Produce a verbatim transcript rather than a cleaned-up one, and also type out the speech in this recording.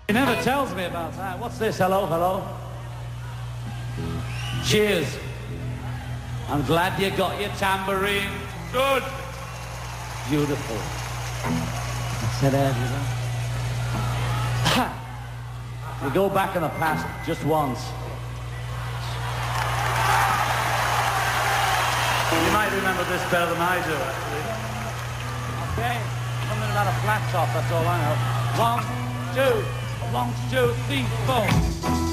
He never tells me about that. What's this? Hello, hello. Cheers. I'm glad you got your tambourine. Good. Beautiful. Sit down, you know. We go back in the past just once. You might remember this better than I do, actually. Okay, something about a flat top, that's all I know. One, two, one, two, three, four.